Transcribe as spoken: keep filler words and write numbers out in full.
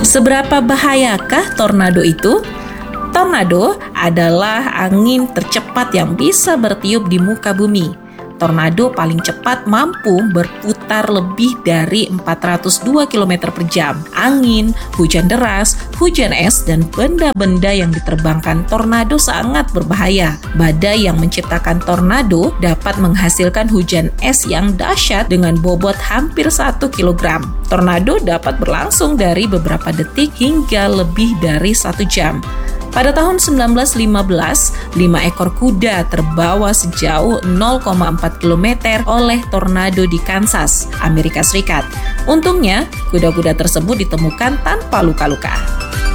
Seberapa bahayakah tornado itu? Tornado adalah angin tercepat yang bisa bertiup di muka bumi. Tornado paling cepat mampu berputar lebih dari empat ratus dua kilometer per jam. Angin, hujan deras, hujan es, dan benda-benda yang diterbangkan tornado sangat berbahaya. Badai yang menciptakan tornado dapat menghasilkan hujan es yang dahsyat dengan bobot hampir satu kilogram. Tornado dapat berlangsung dari beberapa detik hingga lebih dari satu jam. Pada tahun sembilan belas lima belas, lima ekor kuda terbawa sejauh nol koma empat kilometer oleh tornado di Kansas, Amerika Serikat. Untungnya, kuda-kuda tersebut ditemukan tanpa luka-luka.